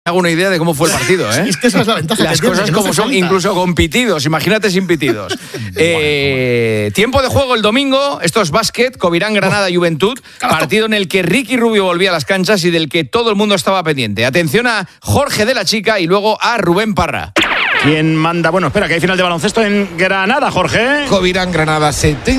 hago una idea de cómo fue el partido, ¿eh? Es que esa es la ventaja. Las cosas como son, incluso con pitidos, imagínate sin pitidos. Tiempo de juego el domingo, esto es básquet, Covirán Granada Juventud, partido en el que Ricky Rubio volvía a las canchas y del que todo el mundo estaba pendiente. Atención a Jorge de la Chica y luego a Rubén Parra. ¿Quién manda? Bueno, espera, que hay final de baloncesto en Granada, Jorge. Covirán Granada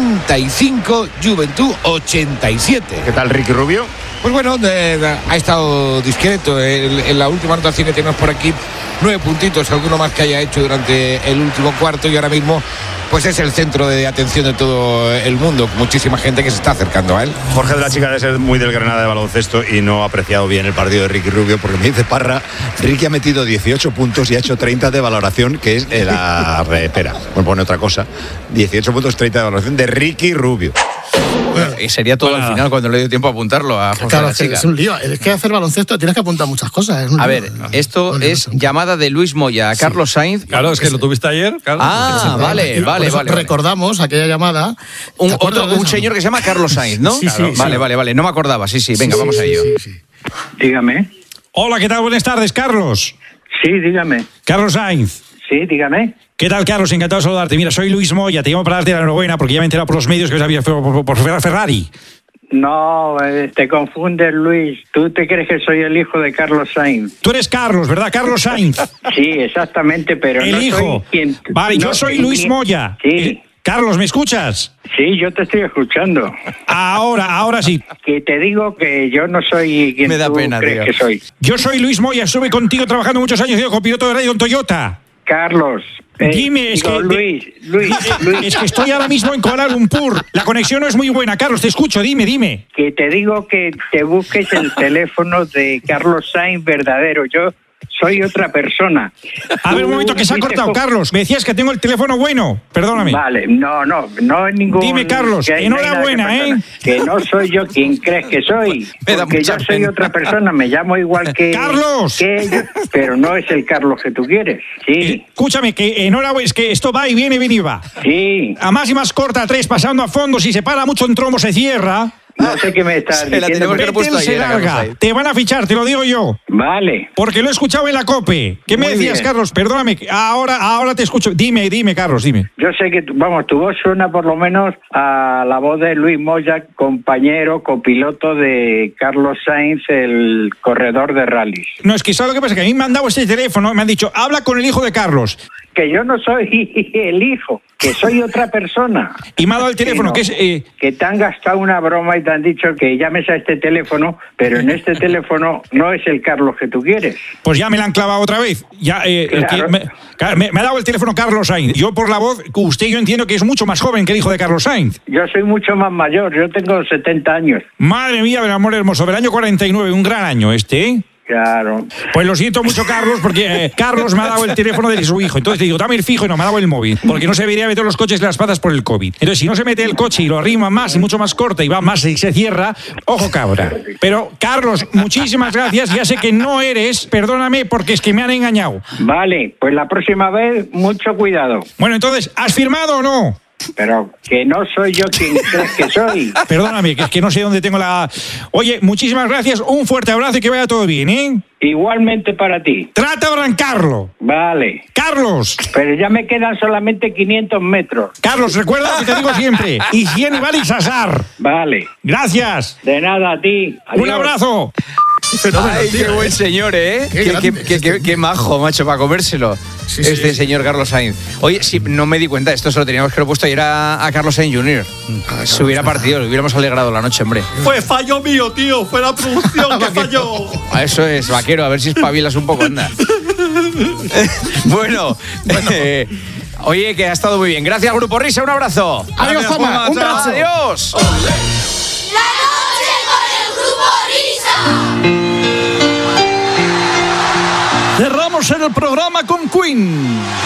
75, Juventud 87. ¿Qué tal, Ricky Rubio? Pues bueno, ha estado discreto en la última anotación que tenemos por aquí. 9 puntitos, alguno más que haya hecho durante el último cuarto, y ahora mismo pues es el centro de atención de todo el mundo. Muchísima gente que se está acercando a él. Jorge de la Chica debe ser muy del Granada de baloncesto y no ha apreciado bien el partido de Ricky Rubio, porque me dice Parra, Ricky ha metido 18 puntos y ha hecho 30 de valoración, que es la repera. Bueno, pone otra cosa. 18 puntos, 30 de valoración de Ricky Rubio. Bueno, y sería todo al final cuando le dio tiempo a apuntarlo a Jorge de la Chica. Es un lío. Es que hacer baloncesto tienes que apuntar muchas cosas. A ver, esto es llamada de Luis Moya a Carlos Sainz. Claro, es que lo tuviste ayer. Carlos. Vale. Recordamos aquella llamada. Un señor que se llama Carlos Sainz, ¿no? Sí, claro. Vale. No me acordaba. Sí. Venga, vamos a ello. Sí. Dígame. Hola, ¿qué tal? Buenas tardes, Carlos. Sí, dígame. Carlos Sainz. Sí, dígame. ¿Qué tal, Carlos? Encantado de saludarte. Mira, soy Luis Moya, te llamo para darte la enhorabuena porque ya me he enterado por los medios que había por Ferrari. No, te confundes, Luis. Tú te crees que soy el hijo de Carlos Sainz. Tú eres Carlos, ¿verdad? Carlos Sainz. Sí, exactamente, pero el no hijo. Soy quien... Vale, yo soy Luis Moya. Sí. Carlos, ¿me escuchas? Sí, yo te estoy escuchando. Ahora sí. Que te digo que yo no soy quien me da tú pena, crees tío. que soy. Yo soy Luis Moya, estuve contigo trabajando muchos años, yo copiloto de radio en Toyota. Carlos. Dime, es que... Luis. Es que estoy ahora mismo en Kuala Lumpur. La conexión no es muy buena. Carlos, te escucho, dime. Que te digo que te busques el teléfono de Carlos Sainz verdadero. Yo soy otra persona. A ver, un momento, que se ha cortado, Carlos. Me decías que tengo el teléfono bueno. Perdóname. Vale, no es ningún... Dime, Carlos, enhorabuena, ¿eh? Que no soy yo quien crees que soy. Porque yo soy otra persona, me llamo igual que... ¡Carlos! Que ellos, pero no es el Carlos que tú quieres. Sí. Escúchame, que enhorabuena, es que esto va y viene y va. Sí. A más y más corta, 3, pasando a fondo, si se para mucho en trombo se cierra. No sé qué me estás diciendo. Se larga. Te van a fichar, te lo digo yo. Vale. Porque lo he escuchado en la COPE. ¿Qué me decías, bien. Carlos? Perdóname, ahora te escucho. Dime, Carlos, dime. Yo sé que, tu voz suena por lo menos a la voz de Luis Moya, compañero, copiloto de Carlos Sainz, el corredor de rallies. No, es que ¿sabes lo que pasa? Que a mí me han dado este teléfono, me han dicho, habla con el hijo de Carlos. Que yo no soy el hijo, que soy otra persona. Y me ha dado el teléfono, que es... Que te han gastado una broma y te han dicho que llames a este teléfono, pero en este teléfono no es el Carlos que tú quieres. Pues ya me la han clavado otra vez. Ya, claro. me ha dado el teléfono Carlos Sainz. Yo por la voz, yo entiendo que es mucho más joven que el hijo de Carlos Sainz. Yo soy mucho más mayor, yo tengo 70 años. Madre mía, del amor hermoso, del año 49, un gran año ¿eh? Claro. Pues lo siento mucho, Carlos, porque Carlos me ha dado el teléfono de su hijo. Entonces le digo, dame el fijo, y no, me ha dado el móvil. Porque no se debería meter los coches en las patas por el COVID. Entonces, si no se mete el coche y lo arrima más y mucho más corta y va más y se cierra, ojo cabra. Pero, Carlos, muchísimas gracias. Ya sé que no eres, perdóname, porque es que me han engañado. Vale, pues la próxima vez, mucho cuidado. Bueno, entonces, ¿has firmado o no? Pero que no soy yo quien crees que soy. Perdóname, que es que no sé dónde tengo la... Oye, muchísimas gracias, un fuerte abrazo y que vaya todo bien, ¿eh? Igualmente para ti. Trata de arrancarlo. Vale. Carlos. Pero ya me quedan solamente 500 metros. Carlos, recuerda lo que te digo siempre. Higiene, vale, y sasar. Vale. Gracias. De nada, a ti. Adiós. Un abrazo. Ay, qué buen señor, ¿eh? Qué majo, macho, para comérselo. Sí. Señor Carlos Sainz. Oye, sí, no me di cuenta, esto se lo teníamos que haber puesto ayer a Carlos Sainz Jr. Se hubiera partido, le hubiéramos alegrado la noche, hombre. Fue fallo mío, tío, fue la producción que falló. Eso es, vaquero, a ver si espabilas un poco, anda. Bueno. Oye, que ha estado muy bien. Gracias, Grupo Risa, un abrazo. Adiós, Juanma, un abrazo. Adiós. La noche con el Grupo Risa. Cerramos en el programa con Queen,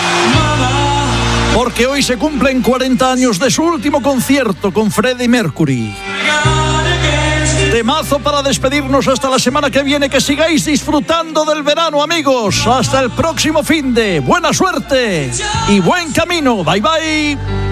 porque hoy se cumplen 40 años de su último concierto con Freddie Mercury. Temazo para despedirnos hasta la semana que viene. Que sigáis disfrutando del verano, amigos. Hasta el próximo finde. Buena suerte y buen camino. Bye, bye.